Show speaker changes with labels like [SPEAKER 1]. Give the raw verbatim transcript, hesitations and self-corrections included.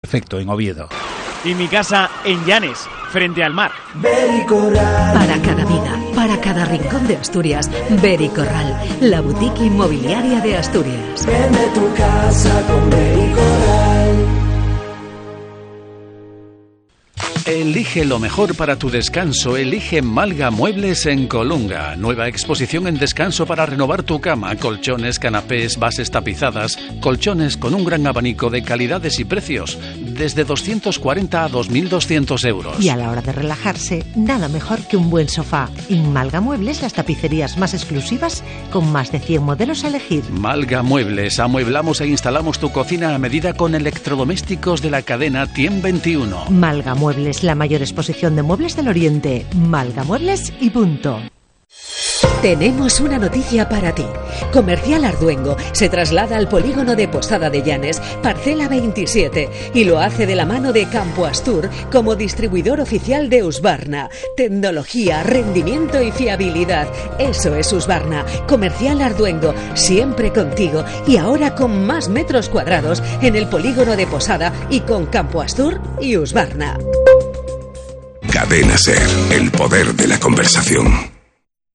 [SPEAKER 1] perfecto en Oviedo.
[SPEAKER 2] Y mi casa en Llanes, frente al mar.
[SPEAKER 3] Para cada vida, para cada rincón de Asturias, Bericorral, la boutique inmobiliaria de Asturias.
[SPEAKER 4] Vende tu casa con Bericorral.
[SPEAKER 5] Elige lo mejor para tu descanso. Elige Malga Muebles en Colunga. Nueva exposición en descanso para renovar tu cama. Colchones, canapés, bases tapizadas. Colchones con un gran abanico de calidades y precios. Desde doscientos cuarenta a dos mil doscientos euros.
[SPEAKER 6] Y a la hora de relajarse, nada mejor que un buen sofá. En Malga Muebles, las tapicerías más exclusivas con más de cien modelos a elegir.
[SPEAKER 5] Malga Muebles. Amueblamos e instalamos tu cocina a medida con electrodomésticos de la cadena Tiem veintiuno.
[SPEAKER 6] Malga Muebles, la mayor exposición de muebles del Oriente. Malga Muebles y punto.
[SPEAKER 3] Tenemos una noticia para ti. Comercial Arduengo se traslada al polígono de Posada de Llanes, parcela veintisiete, y lo hace de la mano de Campo Astur como distribuidor oficial de Husqvarna. Tecnología, rendimiento y fiabilidad. Eso es Husqvarna. Comercial Arduengo, siempre contigo y ahora con más metros cuadrados en el polígono de Posada y con Campo Astur y Husqvarna.
[SPEAKER 7] Cadena SER, el poder de la conversación.